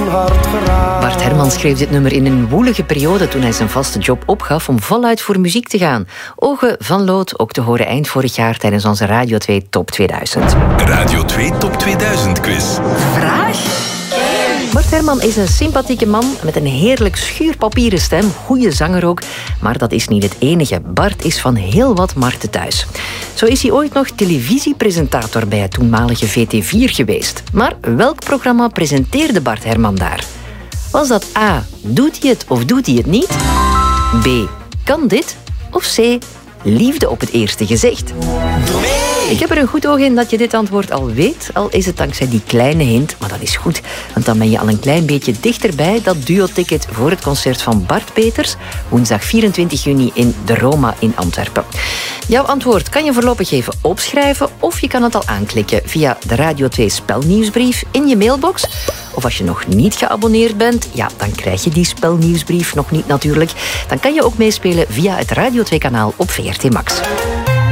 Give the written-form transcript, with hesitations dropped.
hart geraakt. Bart Herman schreef dit nummer in een woelige periode toen hij zijn vaste job opgaf om voluit voor muziek te gaan. Ogen van lood, ook te horen eind vorig jaar tijdens onze Radio 2 Top 2000. Radio 2 Top 2000 quiz. Vraag? Bart Herman is een sympathieke man met een heerlijk schuurpapieren stem, goede zanger ook. Maar dat is niet het enige. Bart is van heel wat markten thuis. Zo is hij ooit nog televisiepresentator bij het toenmalige VT4 geweest. Maar welk programma presenteerde Bart Herman daar? Was dat A, doet hij het of doet hij het niet? B, kan dit? Of C, liefde op het eerste gezicht? Ik heb er een goed oog in dat je dit antwoord al weet, al is het dankzij die kleine hint, maar dat is goed, want dan ben je al een klein beetje dichterbij dat duo-ticket voor het concert van Bart Peters, woensdag 24 juni in de Roma in Antwerpen. Jouw antwoord kan je voorlopig even opschrijven of je kan het al aanklikken via de Radio 2 spelnieuwsbrief in je mailbox. Of als je nog niet geabonneerd bent, ja, dan krijg je die spelnieuwsbrief nog niet natuurlijk. Dan kan je ook meespelen via het Radio 2 kanaal op VRT Max.